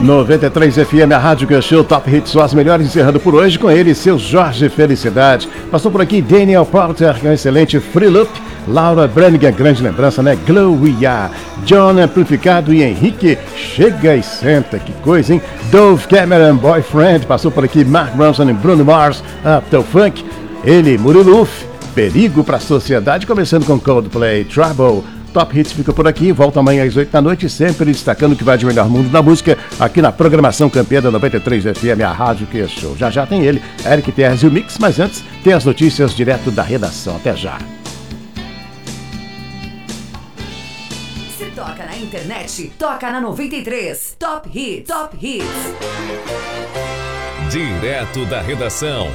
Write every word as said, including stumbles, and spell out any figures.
noventa e três F M, a rádio que show Top Hits, só as melhores, encerrando por hoje com ele, seu Jorge Felicidade. Passou por aqui Daniel Porter, que é um excelente Free Loop. Laura Branigan, grande lembrança, né? Gloria, John Amplificado e Henrique, Chega e Senta, que coisa, hein? Dove Cameron, Boyfriend, passou por aqui Mark Ronson e Bruno Mars, Uptown Funk. Ele, Murilo Uff, Perigo pra Sociedade, começando com Coldplay, Trouble. Top Hits fica por aqui, volta amanhã às oito da noite, sempre destacando o que vai de melhor mundo da música, aqui na programação campeã da noventa e três F M, a rádio que é show. Já já tem ele, Eric Terres e o Mix, mas antes tem as notícias direto da redação. Até já. Se toca na internet, toca na noventa e três. Top Hits, Top Hits. Direto da redação.